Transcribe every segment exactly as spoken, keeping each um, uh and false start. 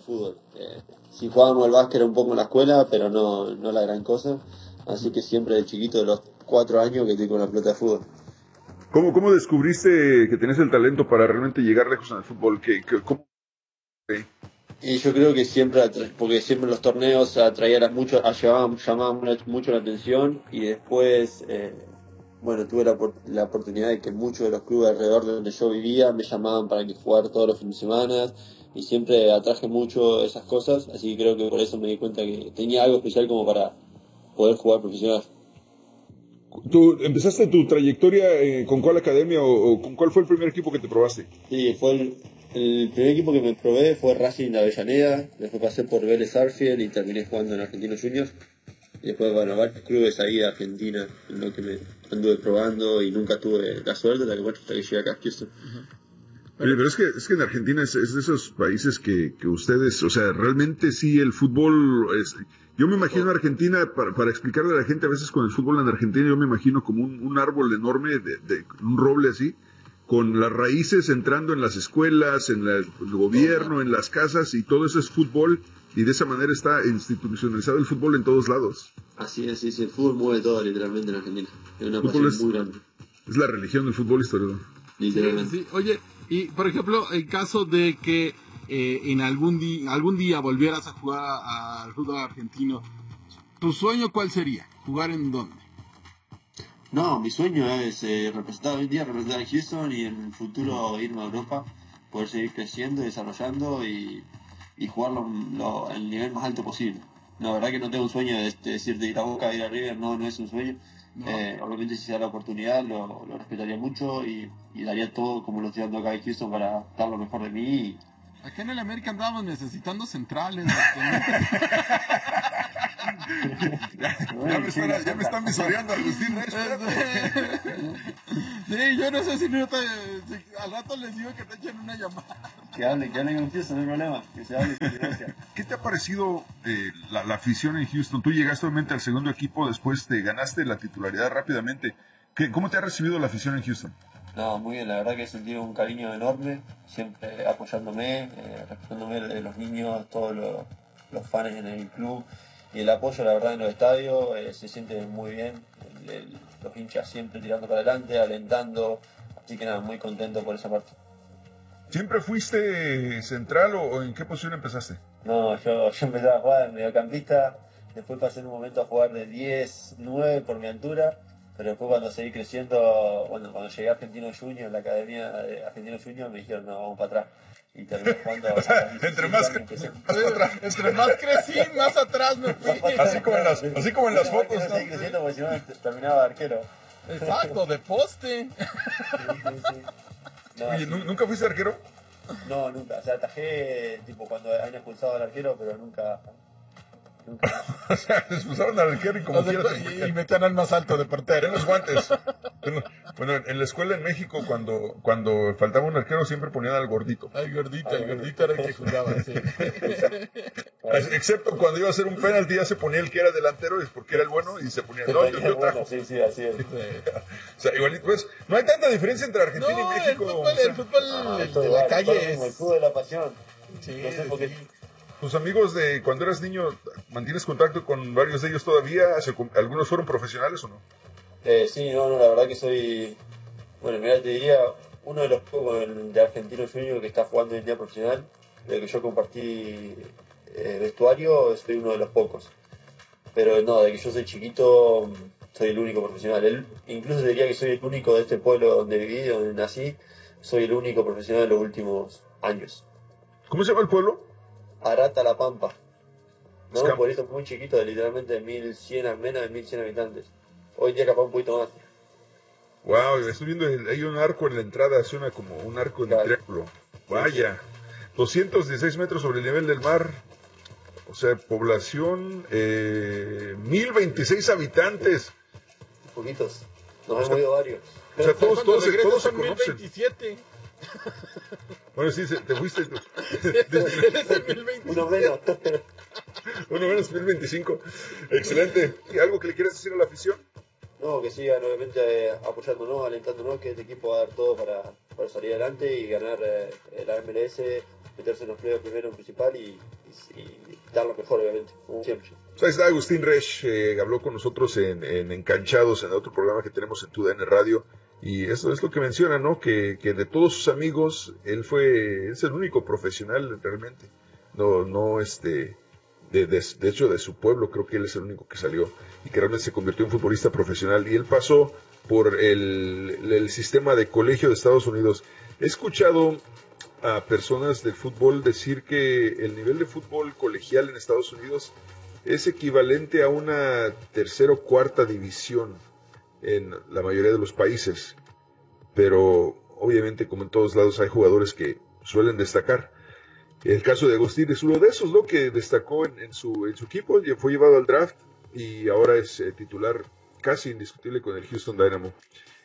fútbol. Eh, si jugábamos al básquet era un poco en la escuela, pero no, no la gran cosa. Así que siempre de chiquito, de los cuatro años que estoy con la pelota de fútbol. ¿Cómo, cómo descubriste que tenías el talento para realmente llegar lejos en el fútbol? ¿Qué, qué, cómo? Y yo creo que siempre, porque siempre en los torneos atraía mucho, llamaban, llamaban mucho la atención y después, eh, bueno, tuve la, la oportunidad de que muchos de los clubes alrededor de donde yo vivía me llamaban para que jugar todos los fines de semana y siempre atraje mucho esas cosas, así que creo que por eso me di cuenta que tenía algo especial como para poder jugar profesional. ¿Tú empezaste tu trayectoria eh, con cuál academia o, o con cuál fue el primer equipo que te probaste? Sí, fue el, el primer equipo que me probé fue Racing de Avellaneda, después pasé por Vélez Sarsfield y terminé jugando en Argentinos Juniors. Y después, bueno, varios clubes ahí de Argentina, en lo que me anduve probando y nunca tuve la suerte hasta que, bueno, hasta que llegué acá a Houston. Oye, pero es que, es que en Argentina es, es de esos países que, que ustedes, o sea, realmente sí el fútbol es... Yo me imagino Argentina, para, para explicarle a la gente a veces con el fútbol en Argentina, yo me imagino como un, un árbol enorme, de, de un roble así, con las raíces entrando en las escuelas, en la, el gobierno, en las casas, y todo eso es fútbol, y de esa manera está institucionalizado el fútbol en todos lados. Así es, sí, sí, el fútbol mueve todo literalmente en Argentina. Es una pasión es, muy grande. Es la religión del fútbol historiador. Literalmente. Sí, sí. Oye, y por ejemplo, en caso de que eh, en algún día, algún día volvieras a jugar al fútbol argentino, ¿tu sueño cuál sería? ¿Jugar en dónde? No, mi sueño es eh, representar hoy en día, representar a Houston y en el futuro irme a Europa, poder seguir creciendo, desarrollando y, y jugar lo, lo, el nivel más alto posible. La verdad que no tengo un sueño de, de decir de ir a Boca, de ir a River, no, no es un sueño. No. Eh, obviamente si se da la oportunidad lo, lo respetaría mucho y, y daría todo como lo estoy dando acá en Houston para dar lo mejor de mí. Y... Acá en el América andábamos necesitando centrales. ya, ya, me están, ya me están visoreando a Agustín Reich. Sí, yo no sé si, no te, si al rato les digo que te echen una llamada. Que hable, que hable con Houston, no hay problema, que se hable. ¿Qué te ha parecido eh, la, la afición en Houston? Tú llegaste obviamente al segundo equipo, después te ganaste la titularidad rápidamente. ¿Qué, ¿Cómo te ha recibido la afición en Houston? No, muy bien, la verdad que he sentido un cariño enorme, siempre apoyándome, eh, respetándome de los niños, todos los, los fans en el club y el apoyo, la verdad, en los estadios, eh, se siente muy bien, el, el, los hinchas siempre tirando para adelante, alentando, así que nada, muy contento por esa parte. ¿Siempre fuiste central o, o en qué posición empezaste? No, yo, yo empecé a jugar de mediocampista, después pasé en un momento a jugar de diez, nueve por mi altura. Pero después cuando seguí creciendo, bueno, cuando llegué a Argentinos Juniors, la academia de Argentinos Juniors, me dijeron, no, vamos para atrás. Y terminé jugando. O sea, entre más, cre más para atrás. Entre más crecí, más atrás me fui. Así como en las, así como en las fotos. No seguí creciendo porque si no terminaba de arquero. Exacto, de poste. Sí, sí, sí. No, Oye, sí. ¿nunca fuiste arquero? No, nunca. O sea, atajé tipo cuando han expulsado al arquero, pero nunca... Nunca. O sea, expulsaron al arquero y como o sea, quiera y, y metían al más alto de portero. En los guantes. Bueno, en la escuela en México, cuando, cuando faltaba un arquero, siempre ponían al gordito. Al gordito, al gordito era el que jugaba, sí. Excepto cuando iba a hacer un penalti, ya se ponía el que era delantero, es porque era el bueno, y se ponía... No, yo, yo bueno, sí, sí, así es. Sí. O sea, igualito, pues, no hay tanta diferencia entre Argentina no, y México. el fútbol, o sea, el fútbol ah, el de la calle es... El fútbol de la pasión. Sí, no sé por qué... sí. ¿Tus amigos de cuando eras niño, mantienes contacto con varios de ellos todavía? ¿Algunos fueron profesionales o no? Eh, sí, no, no, la verdad que soy... Bueno, mira, te diría, uno de los pocos de Argentinos Juniors que está jugando en día profesional, de que yo compartí eh, vestuario, soy uno de los pocos. Pero no, de que yo soy chiquito, soy el único profesional. El, incluso diría que soy el único de este pueblo donde viví, donde nací, soy el único profesional de los últimos años. ¿Cómo se llama el pueblo? Arata La Pampa. No, Escam un pueblito muy chiquito, de literalmente mil cien, menos de mil cien habitantes. Hoy día capaz un poquito más. Wow, estoy viendo, el, hay un arco en la entrada, suena como un arco de triángulo. Vaya, doscientos dieciséis metros sobre el nivel del mar. O sea, población, eh, mil veintiséis habitantes. Poquitos. Nos hemos ido varios. O sea, todos, todos, todos, todos se mil conocen. veintisiete. Bueno, sí, te fuiste. Eres el mil veintisiete. Uno menos. Uno menos, mil veinticinco. Excelente. ¿Y algo que le quieras decir a la afición? No, que sigan obviamente eh, apoyándonos, alentándonos, que este equipo va a dar todo para, para salir adelante y ganar eh, la M L S, meterse en los playoffs primero en principal y y dar lo mejor, obviamente, como siempre. Pues ahí está Agustín Resch, eh, habló con nosotros en, en Enganchados, en otro programa que tenemos en Tu D N Radio, y eso es lo que menciona, ¿no? Que, que de todos sus amigos, él fue, es el único profesional realmente, no, no este, de, de, de hecho de su pueblo, creo que él es el único que salió, y que realmente se convirtió en futbolista profesional, y él pasó por el, el sistema de colegio de Estados Unidos. He escuchado a personas del fútbol decir que el nivel de fútbol colegial en Estados Unidos es equivalente a una tercera o cuarta división en la mayoría de los países, pero obviamente como en todos lados hay jugadores que suelen destacar. El caso de Agustín es uno de esos, ¿no? Que destacó en, en, su, en su equipo, fue llevado al draft y ahora es eh, titular casi indiscutible con el Houston Dynamo.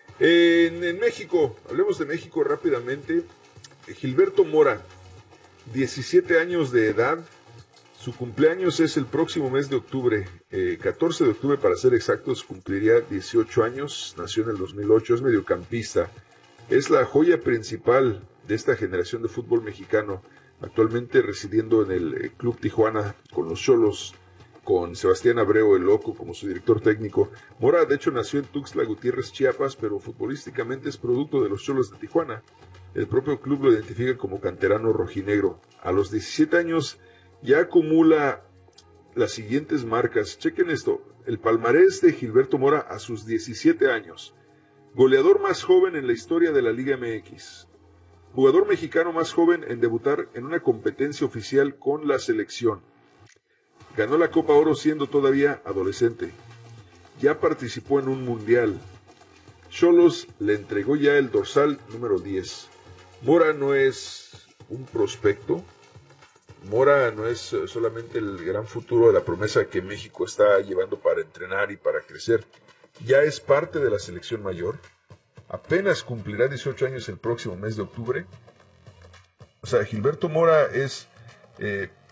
En, en México, hablemos de México rápidamente. Gilberto Mora, diecisiete años de edad. Su cumpleaños es el próximo mes de octubre, eh, catorce de octubre para ser exactos, cumpliría dieciocho años, nació en el dos mil ocho, es mediocampista, es la joya principal de esta generación de fútbol mexicano, actualmente residiendo en el eh, Club Tijuana con los Xolos, con Sebastián Abreu el Loco como su director técnico. Mora de hecho nació en Tuxtla Gutiérrez, Chiapas, pero futbolísticamente es producto de los Xolos de Tijuana. El propio club lo identifica como canterano rojinegro. A los diecisiete años ya acumula las siguientes marcas. Chequen esto, el palmarés de Gilberto Mora a sus diecisiete años. Goleador más joven en la historia de la Liga M X. Jugador mexicano más joven en debutar en una competencia oficial con la selección. Ganó la Copa Oro siendo todavía adolescente. Ya participó en un mundial. Xolos le entregó ya el dorsal número diez. Mora no es un prospecto. Mora no es solamente el gran futuro de la promesa que México está llevando para entrenar y para crecer. Ya es parte de la selección mayor. Apenas cumplirá dieciocho años el próximo mes de octubre. O sea, Gilberto Mora es... Eh,